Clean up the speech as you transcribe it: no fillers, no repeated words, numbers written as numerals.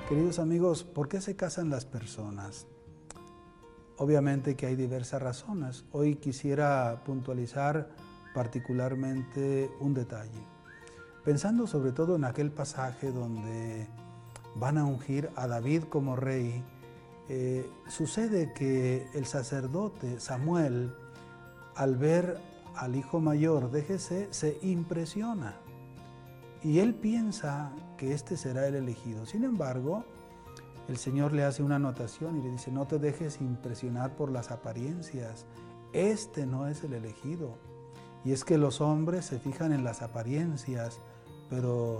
Queridos amigos, ¿por qué se casan las personas? Obviamente que hay diversas razones. Hoy quisiera puntualizar particularmente un detalle. Pensando sobre todo en aquel pasaje donde van a ungir a David como rey, sucede que el sacerdote Samuel, al ver al hijo mayor de Jesé, se impresiona y él piensa que este será el elegido. Sin embargo, el Señor le hace una anotación y le dice: no te dejes impresionar por las apariencias, este no es el elegido. Y es que los hombres se fijan en las apariencias, pero